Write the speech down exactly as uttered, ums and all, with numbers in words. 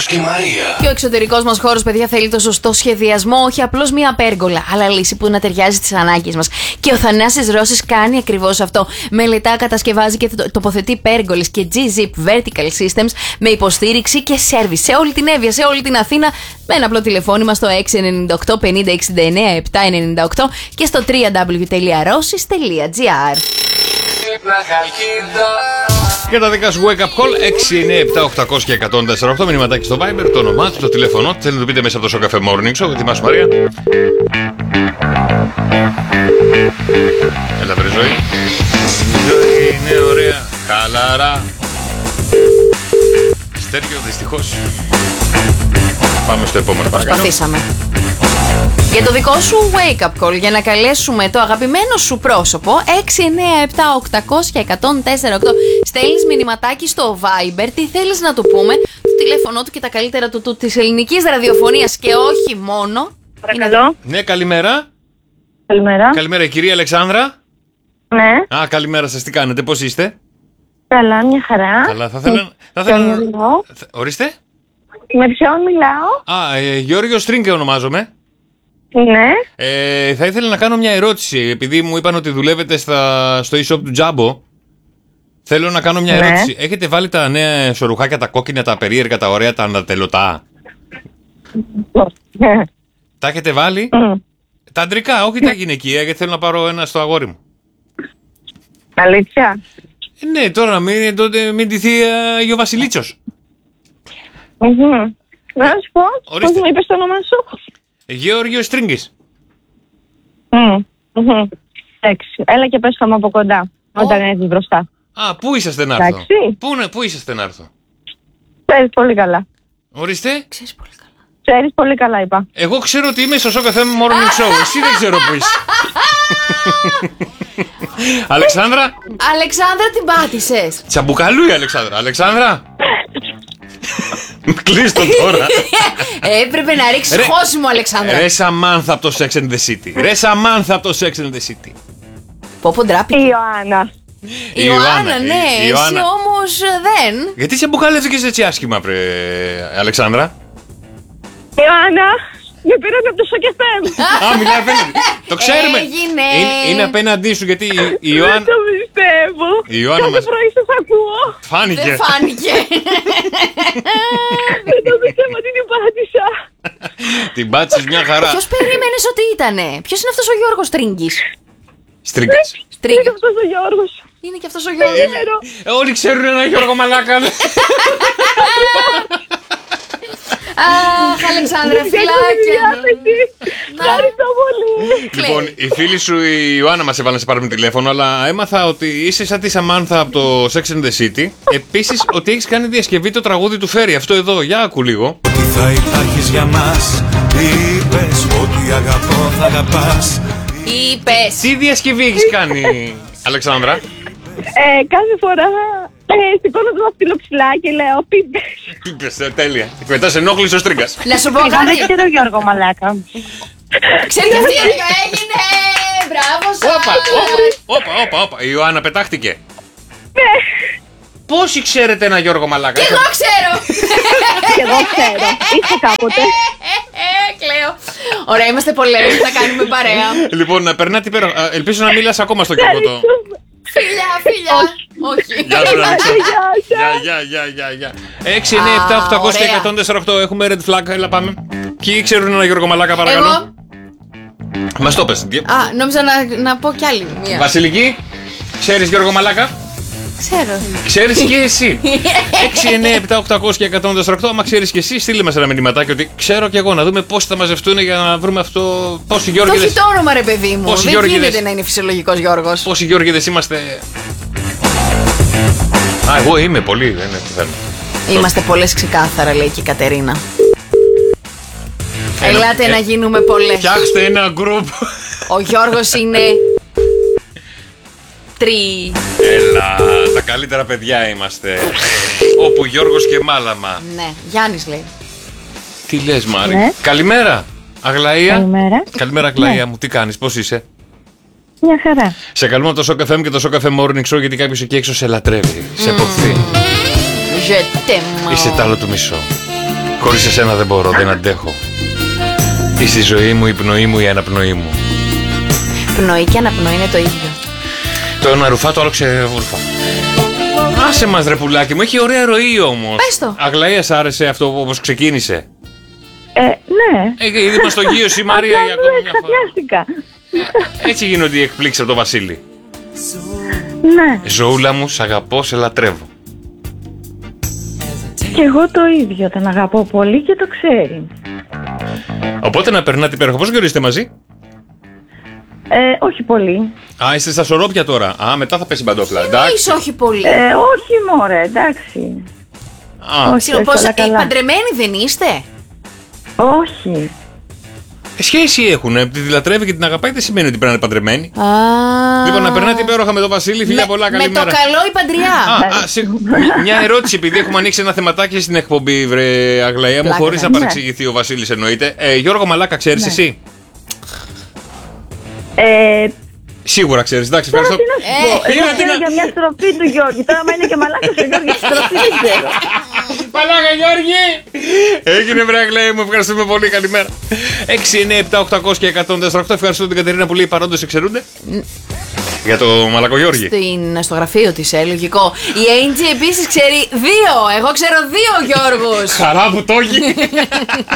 Γιώργος και η Μαρία. Και ο εξωτερικός μας χώρος, παιδιά, θέλει το σωστό σχεδιασμό, όχι απλώς μία πέργολα, αλλά λύση που να ταιριάζει στις ανάγκες μας. Και ο Θανάσης Ρώσης κάνει ακριβώς αυτό. Μελετά, κατασκευάζει και τοποθετεί πέργολες και G-Zip Vertical Systems με υποστήριξη και σέρβις σε όλη την Εύβοια, σε όλη την Αθήνα, με ένα απλό τηλεφώνημα στο έξι εννιά οκτώ πενήντα εξήντα εννέα επτά εννιά οκτώ και στο double-u double-u double-u τελεία rossis τελεία gr. Και τα δικά σου wake up call έξι εννιά επτά οκτώ μηδέν μηδέν ένα μηδέν τέσσερα οκτώ. Μηνυματάκι στο Viber, το όνομά του, το τηλέφωνο. Θέλετε να το πείτε μέσα από το Show Cafe Morning Show. Ετοιμάσου, Μαρία. Έλα, βρε ζωή. Η ζωή είναι ωραία, χαλαρά. Στέργιο, δυστυχώς. Πάμε στο επόμενο. Προσπαθήσαμε. Για το δικό σου wake up call, για να καλέσουμε το αγαπημένο σου πρόσωπο, έξι εννιά επτά οκτώ μηδέν μηδέν ένα τέσσερα οκτώ. Στέλνεις μηνυματάκι στο Viber, τι θέλεις να του πούμε, το τηλέφωνό του και τα καλύτερα του, του της ελληνικής ραδιοφωνίας και όχι μόνο. Παρακαλώ. Ναι, καλημέρα. Καλημέρα. Καλημέρα, η κυρία Αλεξάνδρα. Ναι. Α, καλημέρα σας, τι κάνετε, πώς είστε? Καλά, μια χαρά. Καλά, θα ήθελα. Θα ήθελα... μιλάω. Ορίστε. Με ποιον μιλάω? Α, ε, Γιώργος Στρίνκε ονομάζομαι. Ναι. Ε, θα ήθελα να κάνω μια ερώτηση. Επειδή μου είπαν ότι δουλεύετε στα, στο e-shop του Jumbo, θέλω να κάνω μια ναι. ερώτηση. Έχετε βάλει τα νέα σορουχάκια, τα κόκκινα, τα περίεργα, τα ωραία, τα ανατελωτά? Ναι. Τα έχετε βάλει? Mm. Τα αντρικά, όχι τα γυναικεία, γιατί θέλω να πάρω ένα στο αγόρι μου. Αλήθεια? Ε, ναι, τώρα μην, τότε, μην ντυθεί uh, Αγιο Βασιλίτσος. Mm-hmm. Να σου πω, Ορίστε. πώς μου είπες το όνομα σου? Γεώργιος Στρίνγκης. Mm-hmm. Εντάξει, έλα και πες το μου από κοντά, oh. όταν έρθεις μπροστά. Α, πού είσαστε να έρθω? Εντάξει. Πού, ναι, πού είσαστε να έρθω? Ξέρεις πολύ καλά. Ορίστε. Ξέρεις πολύ καλά. Ξέρεις πολύ καλά, είπα. Εγώ ξέρω ότι είμαι στο Show Cafe Morning Show. Εσύ δεν ξέρω που είσαι. Αλεξάνδρα. Αλεξάνδρα, την πάτησες. Τσαμπουκαλού η Αλεξάνδρα. Αλεξάνδρα. Κλείστο τώρα. Έπρεπε να ρίξεις Ρε- χώσιμο, Αλεξάνδρα. Ρε Σαμάνθα από το Sex and the City. Ρε Σαμάνθα από το Sex and the City. Πω πω ντράπηκε. Η Ιωάννα. Η Ιωάννα, ναι, η εσύ Ιωάννα. όμως δεν. Γιατί σε μπουκαλεύτηκες έτσι άσχημα, πρε Αλεξάνδρα? Ιωάννα, με πήραν από το Σοκεφέμ. Α, μιλάει απέναντι. Το ξέρουμε. Έγινε. Είναι, είναι απέναντί σου γιατί η, η Ιωάννα. Δεν το πιστεύω. Η Ιωάννα Κάθε μας- πρωί σας ακούω. Φάνηκε. Δεν φάνηκε. Δεν το πιστεύω ότι την πάτησα. Την πάτησες μια χαρά. Ποιος περίμενες ότι ήτανε? Ποιος είναι αυτός ο Γιώργος Τρίγκης? Στρίγκας. Είναι Τρίγκης. αυτός ο Γιώργος. Είναι και αυτός ο Γιώργος. Ε, Όλοι ξέρουν ένα Γιώργο Μαλάκα. Αχ, Αλεξάνδρα, φιλάκια. Ευχαριστώ πολύ. Λοιπόν, η φίλη σου η Ιωάννα μας έβαλε να σε πάρουμε τηλέφωνο, αλλά έμαθα ότι είσαι σαν τη Σαμάνθα από το Sex and the City. Επίσης, ότι έχεις κάνει διασκευή το τραγούδι του Φέρι. Αυτό εδώ, για άκου λίγο. Ότι θα υπάρχεις για μας. Είπες ότι αγαπώ, θα αγαπάς. Είπες. Τι διασκευή έχεις κάνει, Αλεξάνδρα? Ε, κάθε φορά ε, σηκώνω το δάχτυλο ψηλά και λέω πίπες. Πίπες, ε, τέλεια. Και μετά σε ενόχλησε ο Στρίγκας. Να σου πω Εγώ δεν κάτι. ξέρω Γιώργο Μαλάκα. Ξέρει και αυτή έγινε. Μπράβο σας. Όπα, όπα, όπα, όπα. Η Ιωάννα πετάχτηκε. Ναι, Πόσοι ξέρετε ένα Γιώργο Μαλάκα? Και εγώ ξέρω. και εγώ ξέρω. Είσαι κάποτε. Κλαίω. Ωραία, είμαστε πολλές, θα κάνουμε παρέα. Λοιπόν, να περνάτε πέρα. Ελπίζω να μιλάς ακόμα στο Γιώργο το. Φιλιά, φιλιά. Όχι. Γεια σου, Αλεξάνδρα. Γεια σας. Γεια, γεια, γεια, γεια. έξι εννιά επτά οκτώ μηδέν μηδέν ένα τέσσερα οκτώ. Έχουμε red flag, έλα πάμε. Ποιοι ξέρουν ένα Γιώργο Μαλάκα, παρακαλώ? Εγώ. Μας το πες. Α, νόμιζα να, να πω κι άλλη μία. Βασιλική, ξέρεις Γιώργο Μαλάκα? Ξέρω. Ξέρεις και εσύ. έξι εννιά επτά οκτώ μηδέν μηδέν ένα τέσσερα οκτώ. Άμα ξέρεις και εσύ, στείλε μας ένα μηνυματάκι ότι ξέρω κι εγώ, να δούμε πώς θα μαζευτούν για να βρούμε αυτό. Πόσοι Το Γιώργηδες. έχει το όνομα, ρε παιδί μου. Πόσοι Δεν Γιώργηδες. γίνεται να είναι φυσιολογικός Γιώργος. Πόσοι Γιώργηδες είμαστε. Α, εγώ είμαι πολύ, δεν είναι το θέμα. Είμαστε πολλές ξεκάθαρα, λέει και η Κατερίνα. Ένα- Ελάτε ε, να γίνουμε πολλές. Φτιάξτε ένα γκρουπ. Ο Γιώργος είναι. Τρι. Έλα, τα καλύτερα παιδιά είμαστε. Όπου Γιώργος και Μάλαμα. Ναι, Γιάννης λέει. Τι λες, Μάρη? Ναι. Καλημέρα, Αγλαία. Καλημέρα. Καλημέρα, Αγλαία μου. Τι κάνεις, πώς είσαι? Μια χαρά. Σε καλούμε από το Show Cafe και το Show Cafe Morning Show γιατί κάποιος εκεί έξω σε λατρεύει. Σε αποθεί. Je t'aime. Είσαι τ' άλλο του μισό. Χωρίς εσένα δεν μπορώ, δεν αντέχω. Είσαι η ζωή μου, η πνοή μου, η αναπνοή μου. Πνοή και αναπνοή είναι το ίδιο. Το ένα ρουφά, το άλλο ξεβουρφά. Άσε μας ρε πουλάκι μου, έχει ωραία ροή όμως. Πες το. Αγλαία, σ' άρεσε αυτό όπως ξεκίνησε? Ε, ναι. Ε, είδε μας το γύρωση η Μαρία για Απλά ακόμη μια φορά. εξαπιάστηκα. Έτσι γίνονται οι εκπλήξεις από το Βασίλη. Ναι. Ζωούλα μου, σ' αγαπώ, σε λατρεύω. Και εγώ το ίδιο, τον αγαπώ πολύ και το ξέρει. Οπότε να περνάτε υπέροχα. Πώς γνωρίζετε μαζί? Ε, όχι πολύ. Α, είστε στα σωρόπια τώρα. Α, μετά θα πέσει παντόφλα. Εντάξει. Είσαι όχι πολύ. Ε, όχι μωρέ, εντάξει. Α, όχι, Πώς, όχι, όλα ε, καλά. παντρεμένοι δεν είστε? Όχι. ε, σχέση έχουν. Ε, τη λατρεύει και την αγαπάει δεν σημαίνει ότι πρέπει να είναι παντρεμένη. Α, Λοιπόν, να περνάτε υπέροχα με τον Βασίλη. Φιλιά με, πολλά, με καλημέρα. το καλό η παντριά. Α, α, σε- μια ερώτηση, επειδή έχουμε ανοίξει ένα θεματάκι στην εκπομπή, βρε Αγλαία μου, Πλάκα χωρίς να κάνεις. παρεξηγηθεί ο Βασίλης εννοείται. Ε, Γιώργο Μαλάκα, ξέρεις εσύ? Ε, Σίγουρα ξέρεις, εντάξει, τώρα ευχαριστώ. τι να σου πω. Ε, Εγώ είδα την ξέρω α- για μια στροφή του Γιώργη. Τώρα, άμα είναι και μαλάκας ο Γιώργης, στροφή δεν ξέρω. Μαλάκα Γιώργη! Έγινε βρε Αγλαία μου, ευχαριστούμε πολύ, καλημέρα. έξι εννιά επτά οκτακόσια και εκατόν τέσσερα οκτώ. Ευχαριστώ την Κατερίνα που λέει παρόντες εξαιρούνται. Για το Μαλακό Γιώργη. Στην, στο γραφείο της, ε, λογικό. Η Angie επίσης ξέρει δύο. Εγώ ξέρω δύο Γιώργους. Χαρά που το έχει.